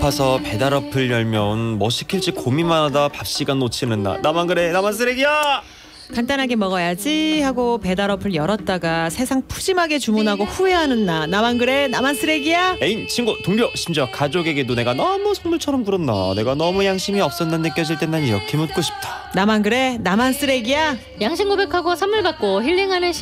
배고파서 배달 어플 열면 뭐 시킬지 고민만 하다 밥 시간 놓치는 나. 나만 그래, 나만 쓰레기야. 간단하게 먹어야지 하고 배달 어플 열었다가 세상 푸짐하게 주문하고 후회하는 나. 나만 그래, 나만 쓰레기야. 애인, 친구, 동료, 심지어 가족에게도 내가 너무 속물처럼 굴었나, 내가 너무 양심이 없었나 느껴질 땐 난 이렇게 묻고 싶다. 나만 그래, 나만 쓰레기야. 양심 고백하고 선물 받고 힐링하는 시간.